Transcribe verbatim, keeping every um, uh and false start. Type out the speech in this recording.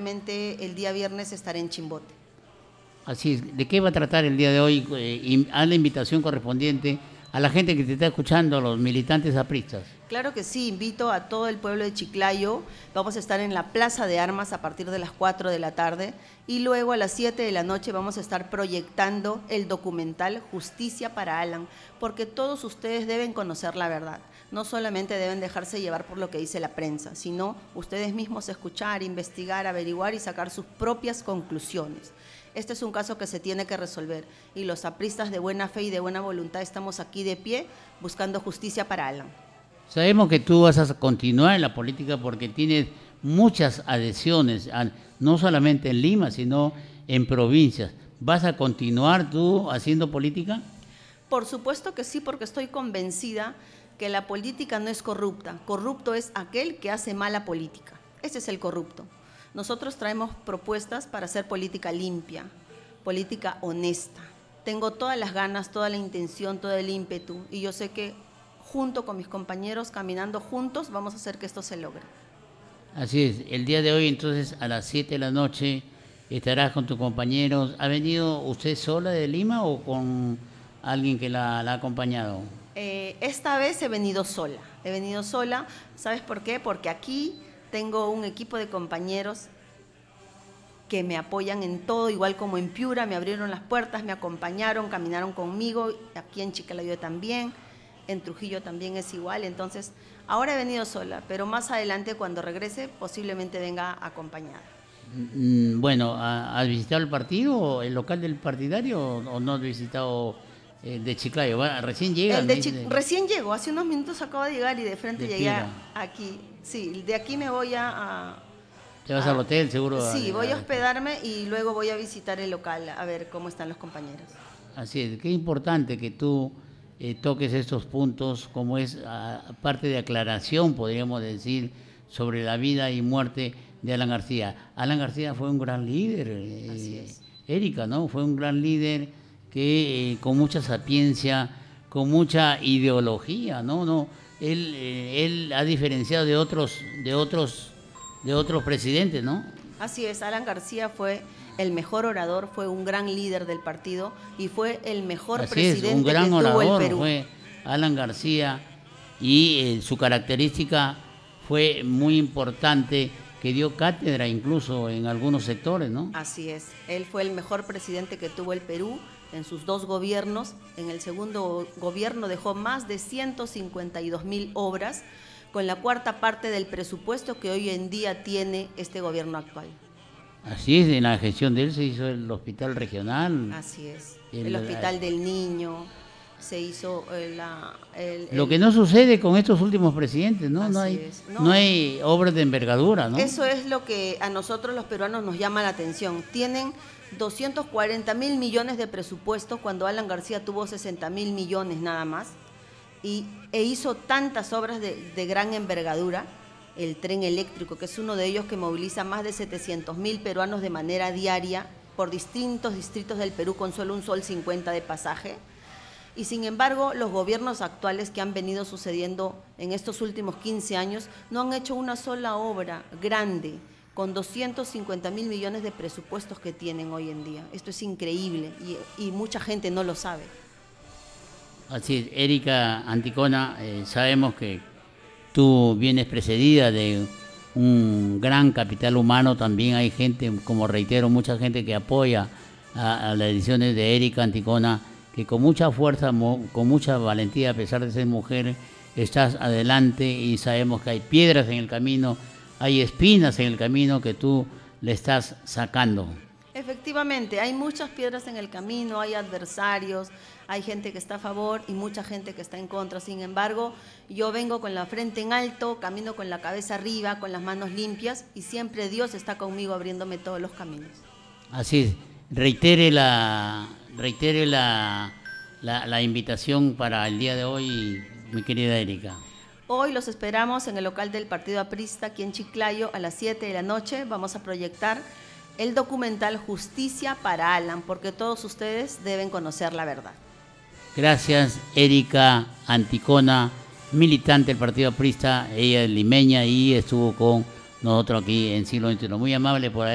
posiblemente el día viernes estaré en Chimbote. Así es. ¿De qué va a tratar el día de hoy? Eh, haz la invitación correspondiente a la gente que te está escuchando, a los militantes apristas. Claro que sí, invito a todo el pueblo de Chiclayo. Vamos a estar en la Plaza de Armas a partir de las cuatro de la tarde y luego a las siete de la noche vamos a estar proyectando el documental Justicia para Alan, porque todos ustedes deben conocer la verdad. No solamente deben dejarse llevar por lo que dice la prensa, sino ustedes mismos escuchar, investigar, averiguar y sacar sus propias conclusiones. Este es un caso que se tiene que resolver y los apristas de buena fe y de buena voluntad estamos aquí de pie buscando justicia para Alan. Sabemos que tú vas a continuar en la política porque tienes muchas adhesiones, no solamente en Lima, sino en provincias. ¿Vas a continuar tú haciendo política? Por supuesto que sí, porque estoy convencida que la política no es corrupta. Corrupto es aquel que hace mala política. Ese es el corrupto. Nosotros traemos propuestas para hacer política limpia, política honesta. Tengo todas las ganas, toda la intención, todo el ímpetu y yo sé que junto con mis compañeros, caminando juntos, vamos a hacer que esto se logre. Así es. El día de hoy, entonces, a las siete de la noche, estarás con tus compañeros. ¿Ha venido usted sola de Lima o con alguien que la, la ha acompañado? Eh, esta vez he venido sola. He venido sola. ¿Sabes por qué? Porque aquí tengo un equipo de compañeros que me apoyan en todo, igual como en Piura, me abrieron las puertas, me acompañaron, caminaron conmigo, aquí en Chiclayo también. En Trujillo también es igual, entonces ahora he venido sola, pero más adelante cuando regrese posiblemente venga acompañada. Bueno, ¿has visitado el partido, el local del partidario o no has visitado el de Chiclayo? Bueno, recién llega. El de Chic- recién llego, hace unos minutos acabo de llegar y de frente de llegué Piura. aquí. Sí, de aquí me voy a... a ¿Te vas a, al hotel seguro? Sí, a, voy a a, hospedarme y luego voy a visitar el local a ver cómo están los compañeros. Así es, qué importante que tú Eh, toques estos puntos como es a, parte de aclaración, podríamos decir, sobre la vida y muerte de Alan García. Alan García fue un gran líder, eh, Así es. Erika, ¿no? Fue un gran líder que eh, con mucha sapiencia, con mucha ideología, ¿no? no él, eh, él ha diferenciado de otros, de otros, de otros presidentes, ¿no? Así es, Alan García fue el mejor orador, fue un gran líder del partido y fue el mejor Así presidente es, un gran que tuvo orador el Perú. Fue Alan García y eh, su característica fue muy importante, que dio cátedra incluso en algunos sectores, ¿no? Así es, él fue el mejor presidente que tuvo el Perú en sus dos gobiernos. En el segundo gobierno dejó más de ciento cincuenta y dos mil obras, con la cuarta parte del presupuesto que hoy en día tiene este gobierno actual. Así es, en la gestión de él se hizo el hospital regional. Así es, el, el hospital del niño, se hizo el, el, lo el, que no sucede con estos últimos presidentes, ¿no? No hay, no. no hay obras de envergadura, ¿no? Eso es lo que a nosotros los peruanos nos llama la atención. Tienen doscientos cuarenta mil millones de presupuesto cuando Alan García tuvo sesenta mil millones nada más y, e hizo tantas obras de, de gran envergadura. El tren eléctrico, que es uno de ellos que moviliza más de setecientos mil peruanos de manera diaria por distintos distritos del Perú con solo un sol cincuenta de pasaje. Y sin embargo, los gobiernos actuales que han venido sucediendo en estos últimos quince años no han hecho una sola obra grande con doscientos cincuenta mil millones de presupuestos que tienen hoy en día. Esto es increíble y, y mucha gente no lo sabe. Así es, Erika Anticona, eh, sabemos que tú vienes precedida de un gran capital humano, también hay gente, como reitero, mucha gente que apoya a, a las ediciones de Erika Anticona, que con mucha fuerza, mo, con mucha valentía, a pesar de ser mujer, estás adelante y sabemos que hay piedras en el camino, hay espinas en el camino que tú le estás sacando. Efectivamente, hay muchas piedras en el camino, hay adversarios, hay gente que está a favor y mucha gente que está en contra. Sin embargo, yo vengo con la frente en alto, camino con la cabeza arriba, con las manos limpias y siempre Dios está conmigo abriéndome todos los caminos. Así es. Reitere la, reitere la, la, la invitación para el día de hoy, mi querida Erika. Hoy los esperamos en el local del Partido Aprista, aquí en Chiclayo, a las siete de la noche. Vamos a proyectar el documental Justicia para Alan, porque todos ustedes deben conocer la verdad. Gracias, Erika Anticona, militante del Partido Aprista. Ella es limeña y estuvo con nosotros aquí en Siglo veintiuno. Muy amable por ahí.